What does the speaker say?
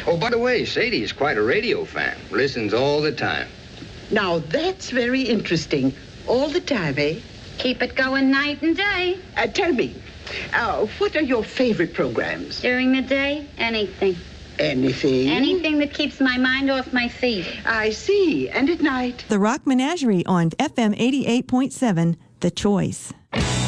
Oh, by the way, Sadie is quite a radio fan. Listens all the time. Now, that's very interesting. All the time, eh? Keep it going night and day. Tell me, what are your favorite programs? During the day, anything. Anything? Anything that keeps my mind off my feet. I see. And at night? The Rock Menagerie on FM 88.7, The Choice.